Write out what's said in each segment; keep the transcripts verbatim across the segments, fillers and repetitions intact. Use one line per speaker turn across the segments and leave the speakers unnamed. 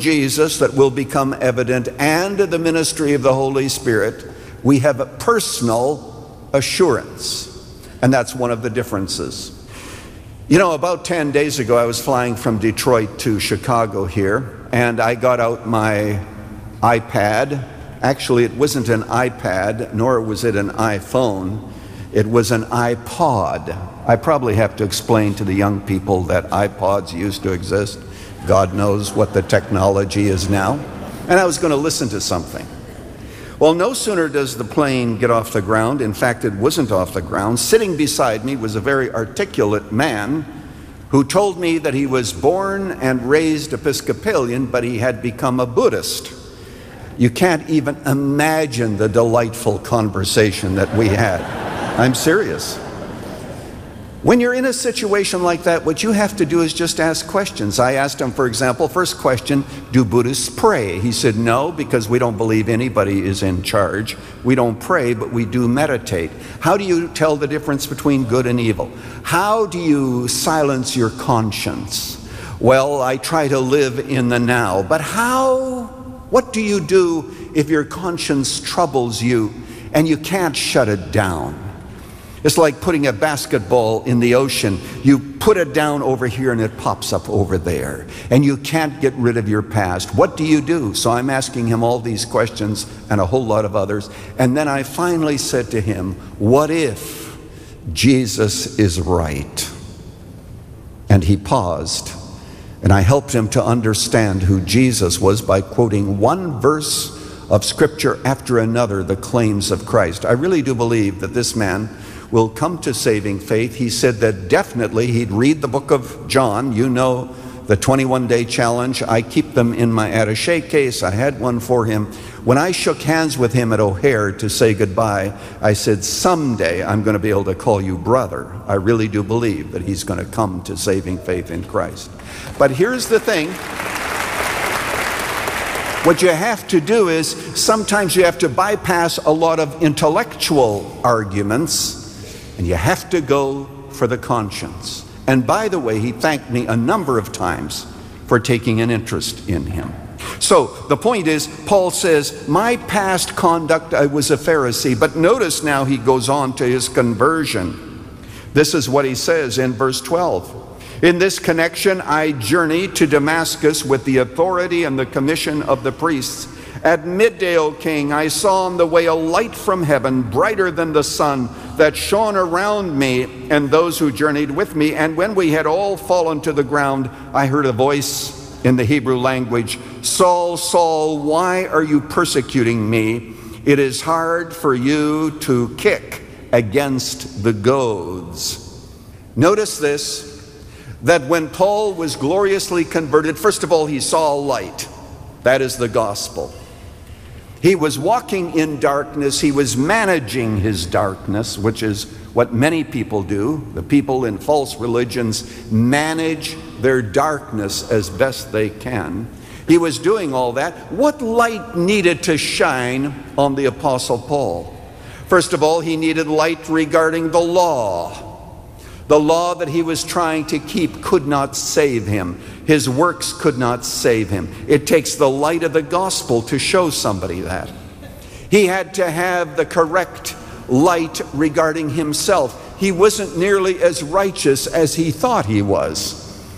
Jesus that will become evident and the ministry of the Holy Spirit, we have a personal assurance. And that's one of the differences. You know, about ten days ago, I was flying from Detroit to Chicago here, and I got out my iPad. Actually, it wasn't an iPad, nor was it an iPhone. It was an iPod. I probably have to explain to the young people that iPods used to exist. God knows what the technology is now. And I was going to listen to something. Well, no sooner does the plane get off the ground, in fact, it wasn't off the ground. Sitting beside me was a very articulate man who told me that he was born and raised Episcopalian, but he had become a Buddhist. You can't even imagine the delightful conversation that we had. I'm serious. When you're in a situation like that, what you have to do is just ask questions. I asked him, for example, first question, do Buddhists pray? He said, no, because we don't believe anybody is in charge. We don't pray, but we do meditate. How do you tell the difference between good and evil? How do you silence your conscience? Well, I try to live in the now. But how? What do you do if your conscience troubles you and you can't shut it down? It's like putting a basketball in the ocean. You put it down over here and it pops up over there. And you can't get rid of your past. What do you do? So I'm asking him all these questions and a whole lot of others. And then I finally said to him, what if Jesus is right? And he paused. And I helped him to understand who Jesus was by quoting one verse of Scripture after another, the claims of Christ. I really do believe that this man will come to saving faith. He said that definitely he'd read the book of John. You know the twenty-one day challenge. I keep them in my attaché case. I had one for him. When I shook hands with him at O'Hare to say goodbye, I said, someday I'm going to be able to call you brother. I really do believe that he's going to come to saving faith in Christ. But here's the thing. What you have to do is sometimes you have to bypass a lot of intellectual arguments, and you have to go for the conscience. And by the way, he thanked me a number of times for taking an interest in him. So the point is, Paul says, my past conduct, I was a Pharisee. But notice now he goes on to his conversion. This is what he says in verse twelve. In this connection, I journeyed to Damascus with the authority and the commission of the priests. At midday, O king, I saw on the way a light from heaven, brighter than the sun, that shone around me and those who journeyed with me. And when we had all fallen to the ground, I heard a voice in the Hebrew language, Saul, Saul, why are you persecuting me? It is hard for you to kick against the goads. Notice this, that when Paul was gloriously converted, first of all, he saw a light. That is the gospel. He was walking in darkness. He was managing his darkness, which is what many people do. The people in false religions manage their darkness as best they can. He was doing all that. What light needed to shine on the Apostle Paul? First of all, he needed light regarding the law. The law that he was trying to keep could not save him. His works could not save him. It takes the light of the gospel to show somebody that. He had to have the correct light regarding himself. He wasn't nearly as righteous as he thought he was.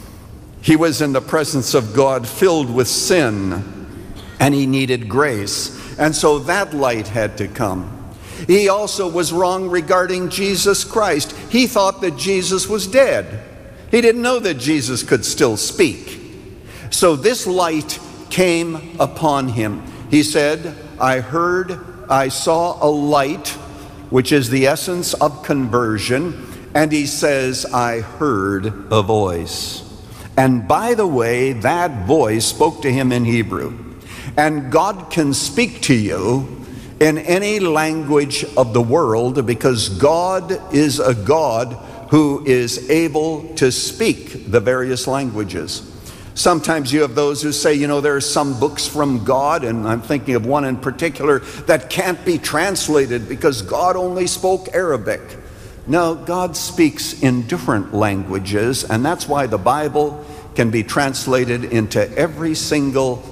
He was in the presence of God filled with sin, and he needed grace. And so that light had to come. He also was wrong regarding Jesus Christ. He thought that Jesus was dead. He didn't know that Jesus could still speak. So this light came upon him. He said, I heard, I saw a light, which is the essence of conversion. And he says, I heard a voice. And by the way, that voice spoke to him in Hebrew. And God can speak to you in any language of the world, because God is a God who is able to speak the various languages. Sometimes you have those who say, you know, there are some books from God, and I'm thinking of one in particular, that can't be translated because God only spoke Arabic. No, God speaks in different languages, and that's why the Bible can be translated into every single